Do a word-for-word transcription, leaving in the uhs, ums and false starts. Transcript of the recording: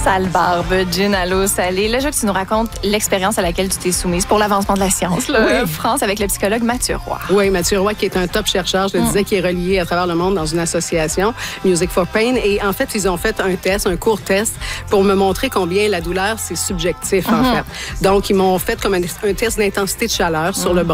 Sale barbe, gin à l'eau salée. Là, je veux que tu nous racontes l'expérience à laquelle tu t'es soumise pour l'avancement de la science, là, oui. France, avec le psychologue Mathieu Roy. Oui, Mathieu Roy, qui est un top chercheur, je le mm. disais, qui est relié à travers le monde dans une association, Music for Pain. Et en fait, ils ont fait un test, un court test, pour me montrer combien la douleur, c'est subjectif, mm-hmm. en fait. Donc, ils m'ont fait comme un, un test d'intensité de chaleur mm. sur le bras.